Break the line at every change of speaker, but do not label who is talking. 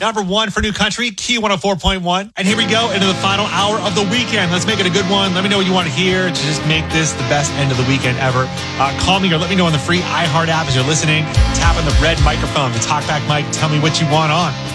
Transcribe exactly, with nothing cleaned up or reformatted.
Number one for New Country, Q one oh four point one. And here we go into the final hour of the weekend. Let's make it a good one. Let me know what you want to hear to just make this the best end of the weekend ever. Uh, call me or let me know on the free iHeart app as you're listening. Tap on the red microphone, the talkback mic. Tell me what you want on.